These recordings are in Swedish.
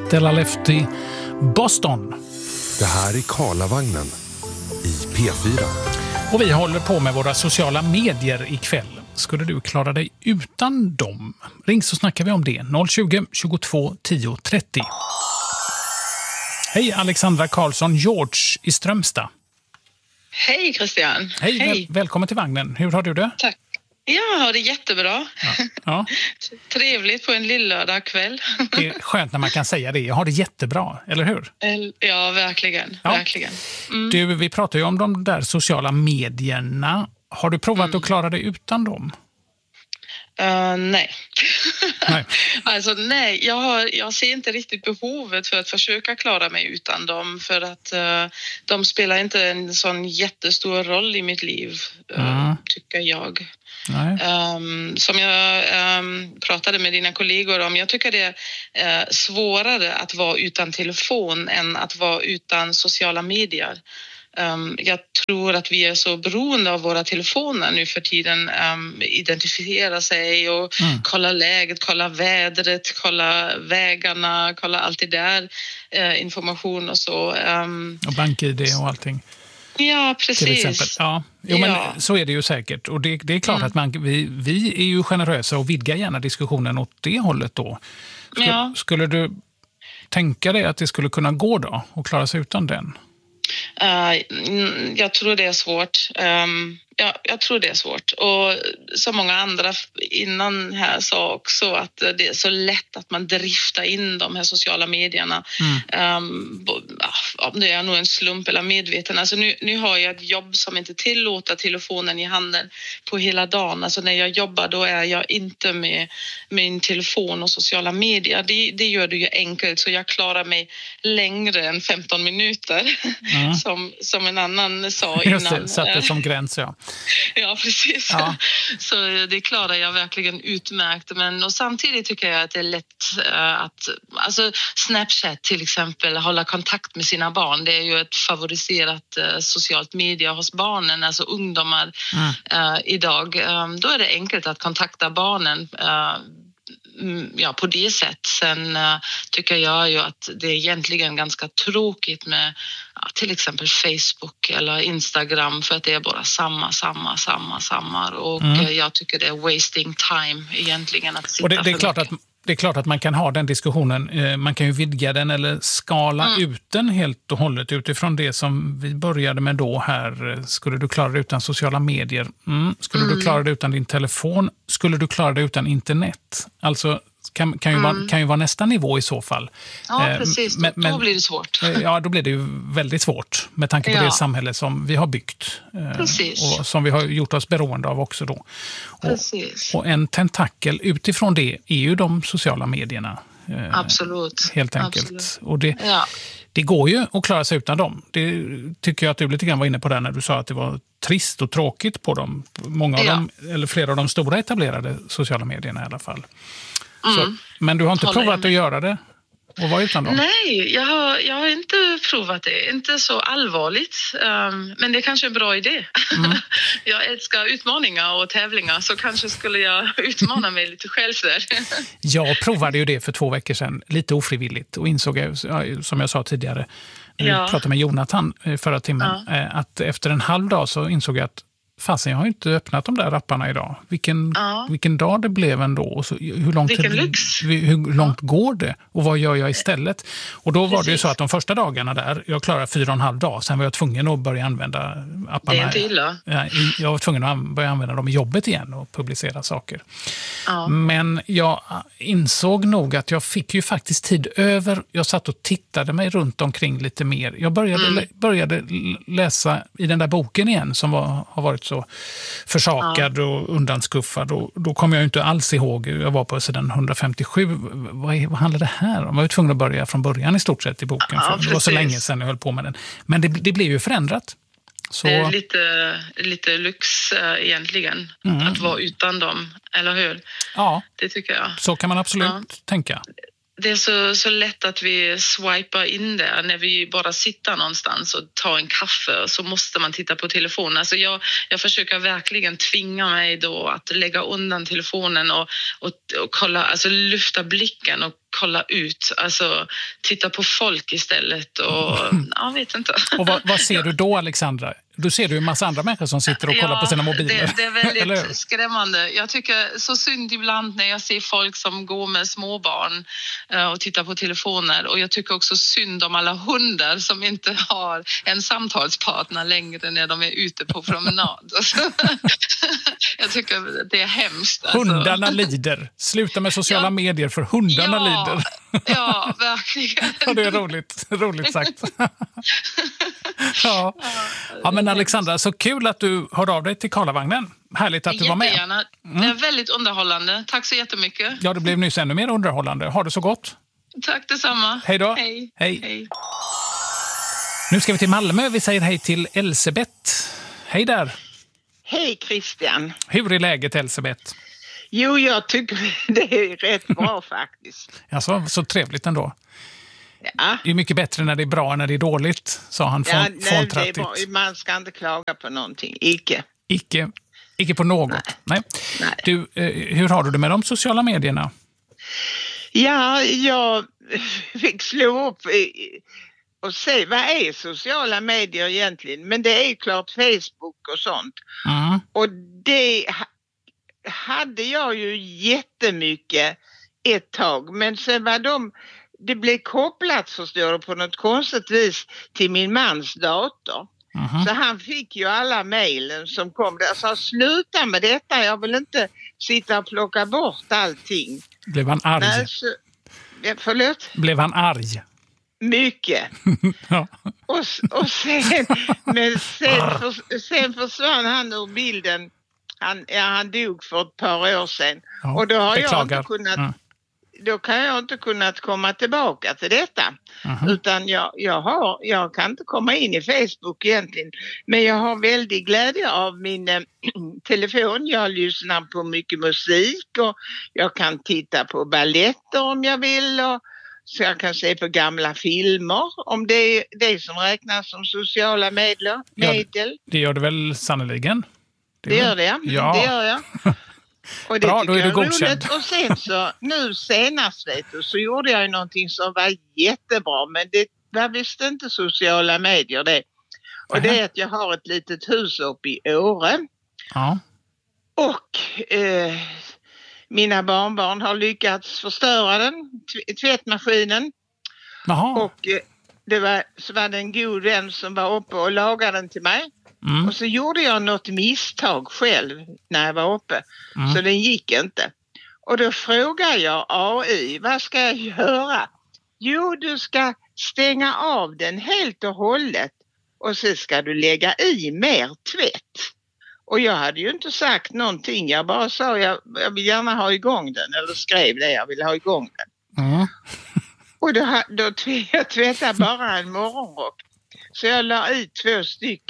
Stella Lefty, Boston. Det här är Karlavagnen i P4. Och vi håller på med våra sociala medier ikväll. Skulle du klara dig utan dem? Ring så snackar vi om det. 020 22 10 30. Hej Alexandra Karlsson, George i Strömstad. Hej Christian. Hej. Välkommen till vagnen. Hur har du det? Tack. Jag har det jättebra. Ja. Trevligt på en lillördag kväll. Det är skönt när man kan säga det. Jag har det jättebra, eller hur? Ja, verkligen. Ja. Verkligen. Mm. Du, vi pratar ju om de där sociala medierna. Har du provat att klara dig utan dem? Nej. Nej. Alltså nej, jag ser inte riktigt behovet för att försöka klara mig utan dem, för att de spelar inte en sån jättestor roll i mitt liv, tycker jag. Nej. Som jag pratade med dina kollegor om, jag tycker det är svårare att vara utan telefon än att vara utan sociala medier. Jag tror att vi är så beroende av våra telefoner nu för tiden, identifiera sig och kolla läget, kolla vädret, kolla vägarna, kolla allt det där, information och så. Och BankID och allting. Ja, precis. Till exempel. Ja. Jo, men så är det ju säkert. Och det är klart att vi är ju generösa och vidgar gärna diskussionen åt det hållet då. Skulle du tänka dig att det skulle kunna gå då och klara sig utan den? Jag tror det är svårt. Jag tror det är svårt. Och så många andra innan här sa också att det är så lätt att man driftar in de här sociala medierna. Om det är nog en slump eller medveten. Alltså nu har jag ett jobb som inte tillåter telefonen i handen på hela dagen. Alltså när jag jobbar då är jag inte med min telefon och sociala medier. Det gör det ju enkelt, så jag klarar mig längre än 15 minuter. Som en annan sa innan. Just det, satte som gräns, ja. Ja, precis. Ja. Så det klarar jag verkligen utmärkt. Och samtidigt tycker jag att det är lätt att... Alltså Snapchat till exempel, hålla kontakt med sina barn. Det är ju ett favoriserat socialt media hos barnen, alltså ungdomar idag. Då är det enkelt att kontakta barnen på det sätt. Sen tycker jag ju att det är egentligen ganska tråkigt med till exempel Facebook eller Instagram, för att det är bara samma. Och jag tycker det är wasting time egentligen att sitta. Och det är klart att man kan ha den diskussionen. Man kan ju vidga den eller skala ut den helt och hållet utifrån det som vi började med då här. Skulle du klara dig utan sociala medier? Skulle du klara dig utan din telefon? Skulle du klara dig utan internet? Alltså kan ju vara nästa nivå i så fall. Ja, precis. Då blir det svårt. Ja, då blir det ju väldigt svårt med tanke på det samhälle som vi har byggt. Och som vi har gjort oss beroende av också då. Och en tentakel utifrån det är ju de sociala medierna. Absolut. Helt enkelt. Absolut. Och det går ju att klara sig utan dem. Det tycker jag att du lite grann var inne på där när du sa att det var trist och tråkigt på dem. Många av dem, eller flera av de stora etablerade sociala medierna i alla fall. Men du har inte provat att göra det och vara utan dem? Nej, jag har inte provat det. Inte så allvarligt. Men det är kanske en bra idé. Jag älskar utmaningar och tävlingar, så kanske skulle jag utmana mig lite själv där. Jag provade ju det för 2 veckor sedan, lite ofrivilligt, och insåg, som jag sa tidigare, när vi pratade med Jonathan förra timmen, att efter en halv dag så insåg jag att fasen, jag har inte öppnat de där apparna idag. Vilken dag det blev ändå. Och så, hur långt går det? Och vad gör jag istället? Och då var det ju så att de första dagarna där, jag klarade 4,5 dagar. Sen var jag tvungen att börja använda apparna. Det är inte illa. Jag var tvungen att börja använda dem i jobbet igen och publicera saker. Men jag insåg nog att jag fick ju faktiskt tid över. Jag satt och tittade mig runt omkring lite mer. Jag började läsa i den där boken igen som har varit så försakad och undanskuffad. Och då kom jag ju inte alls ihåg. Jag var på sidan 157. Vad handlar det här om? Jag var ju tvungen att börja från början i stort sett i boken. För det var så länge sedan jag höll på med den. Men det blev ju förändrat. Så... Det är lite lyx egentligen att vara utan dem, eller hur? Ja, det tycker jag. Så kan man absolut tänka. Det är så lätt att vi swipar in där när vi bara sitter någonstans och tar en kaffe, och så måste man titta på telefonen. Alltså jag försöker verkligen tvinga mig då att lägga undan telefonen och kolla, alltså lyfta blicken och kolla ut, alltså titta på folk istället och jag vet inte. Och vad ser du då, Alexandra? Då ser du en massa andra människor som sitter och kollar på sina mobiler. Det är väldigt skrämmande. Jag tycker så synd ibland när jag ser folk som går med småbarn och tittar på telefoner. Och jag tycker också synd om alla hundar som inte har en samtalspartner längre när de är ute på promenad. Jag tycker det är hemskt. Alltså. Hundarna lider. Sluta med sociala medier för hundarna lider. Ja, verkligen. Ja, det är roligt sagt. Ja, men Alexandra, så kul att du hörde av dig till Karlavagnen. Härligt att du var med. Jättegärna. Det är väldigt underhållande. Tack så jättemycket. Ja, det blev nyss ännu mer underhållande. Ha det så gott. Tack detsamma. Hej då. Hej. Nu ska vi till Malmö. Vi säger hej till Elsebeth. Hej där. Hej Christian. Hur är läget, Elsebeth? Jo, jag tycker det är rätt bra faktiskt. Alltså, så trevligt ändå. Ja. Det är mycket bättre när det är bra än när det är dåligt, sa han fåntrattigt. Man ska inte klaga på någonting. Icke på något. Nej. Du, hur har du det med de sociala medierna? Ja, jag fick slå upp och se vad är sociala medier egentligen. Men det är ju klart Facebook och sånt. Mm. Och det hade jag ju jättemycket ett tag. Men sen var det blev kopplat, förstår du, på något konstigt vis till min mans dator. Mm-hmm. Så han fick ju alla mejlen som kom där. Jag sa, sluta med detta, jag vill inte sitta och plocka bort allting. Blev han arg? Nej, förlåt? Blev han arg? Mycket. Ja. Och sen försvann han ur bilden. Han dog för ett par år sedan. Ja, och då har jag inte kunnat... Mm. Då kan jag inte kunnat komma tillbaka till detta. Uh-huh. Utan jag kan inte komma in i Facebook egentligen. Men jag har väldigt glädje av min telefon. Jag lyssnar på mycket musik och jag kan titta på balletter om jag vill. Och så jag kan se på gamla filmer om det är det som räknas som sociala medel. Ja, det gör det väl sannoliken. Det gör det, ja. Det gör jag. Och det bra, då är du godkänd. Och sen så, nu senast så gjorde jag ju någonting som var jättebra, men det var visst inte sociala medier det. Och det är att jag har ett litet hus uppe i Åre. Ja. Och mina barnbarn har lyckats förstöra den, tvättmaskinen. Jaha. Och så var det en god vän som var uppe och lagade den till mig. Mm. Och så gjorde jag något misstag själv när jag var uppe. Mm. Så den gick inte. Och då frågar jag AI, vad ska jag göra? Jo, du ska stänga av den helt och hållet. Och så ska du lägga i mer tvätt. Och jag hade ju inte sagt någonting. Jag bara sa, jag vill gärna ha igång den. Eller skrev det, jag vill ha igång den. Mm. Och då tvättade bara en morgonrock. Så jag la i 2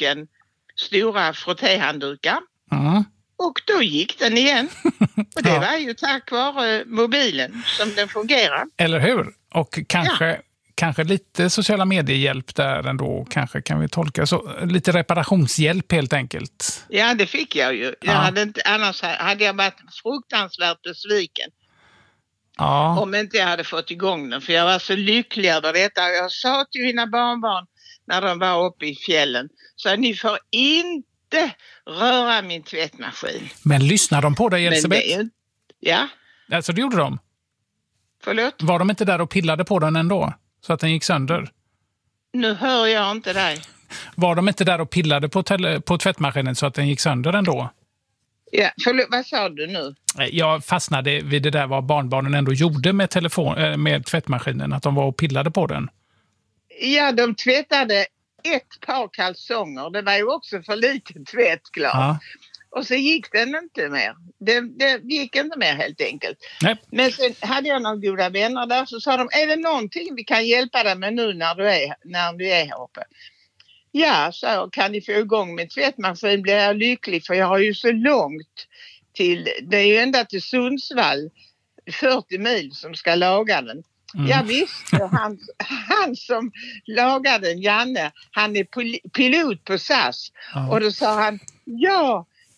stora frottéhanddukar. Mm. Och då gick den igen. Och det var ju tack vare mobilen som den fungerar. Eller hur? Och kanske lite sociala mediehjälp där ändå. Kanske kan vi tolka så. Lite reparationshjälp helt enkelt. Ja, det fick jag ju. Annars hade jag varit fruktansvärt besviken. Ja. Om inte jag hade fått igång den. För jag var så lycklig över detta. Jag sa till mina barnbarn när de var uppe i fjällen. Så ni får inte röra min tvättmaskin. Men lyssnar de på dig, Elsebeth? Ja. Alltså det gjorde de? Förlåt? Var de inte där och pillade på den ändå? Så att den gick sönder? Nu hör jag inte dig. Var de inte där och pillade på tvättmaskinen så att den gick sönder ändå? Ja, förlåt, vad sa du nu? Jag fastnade vid det där vad barnbarnen ändå gjorde med tvättmaskinen. Att de var och pillade på den. Ja, de tvättade ett par kalsonger. Det var ju också för lite tvätt, klart. Ja. Och så gick den inte mer. Det gick inte mer helt enkelt. Nej. Men sen hade jag några goda vänner där. Så sa de, är det någonting vi kan hjälpa dig med nu när du är här uppe? Ja, så kan ni få igång min tvättmaskin blir jag lycklig. För jag har ju så långt till, det är ju ända till Sundsvall. 40 mil som ska laga den. Mm. Jag visste, han som lagade den, Janne, han är pilot på SAS. Och då sa han,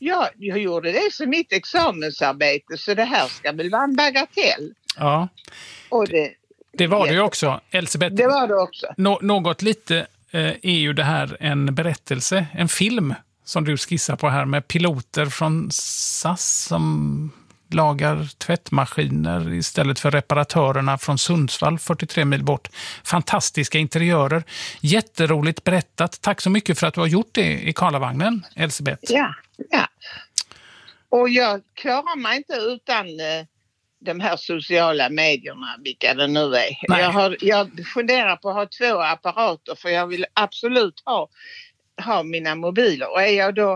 jag gjorde det som mitt examensarbete, så det här ska väl vara en bagatell. Ja, och det var det ju också. Elisabeth, det var det också. Något lite är ju det här en berättelse, en film som du skissar på här med piloter från SAS som lagar tvättmaskiner istället för reparatörerna från Sundsvall 43 mil bort. Fantastiska interiörer. Jätteroligt berättat. Tack så mycket för att du har gjort det i Karlavagnen, Elisabeth. Ja. Och jag klarar mig inte utan de här sociala medierna, vilka det nu är. Jag funderar på att ha 2 apparater, för jag vill absolut ha mina mobiler. Och är jag då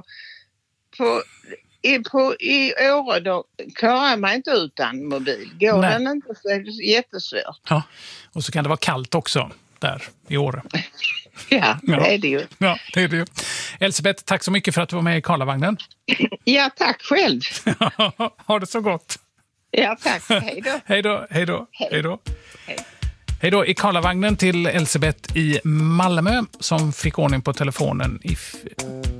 i år, då klarar jag mig inte utan mobil. Går den inte så är det jättesvårt. Ja, och så kan det vara kallt också där i år. Ja, det är det ju. Ja, det är det ju. Elisabeth, tack så mycket för att du var med i Karlavagnen. Ja, tack själv. Ha det så gott. Ja, tack. Hej då. Hej då. Hej då i Karlavagnen till Elisabeth i Malmö som fick ordning på telefonen